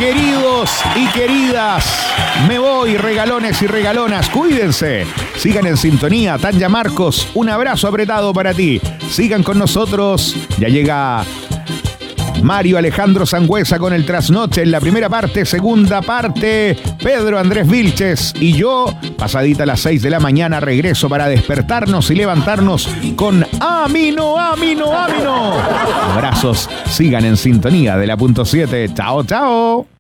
queridos y queridas, me voy, regalones y regalonas, cuídense. Sigan en sintonía, Tanya Marcos, un abrazo apretado para ti. Sigan con nosotros, ya llega Mario Alejandro Sangüesa con el Trasnoche en la primera parte, segunda parte, Pedro Andrés Vilches y yo, pasadita a las 6 de la mañana, regreso para despertarnos y levantarnos con Amino. Abrazos, sigan en sintonía de la .7. Chao, chao.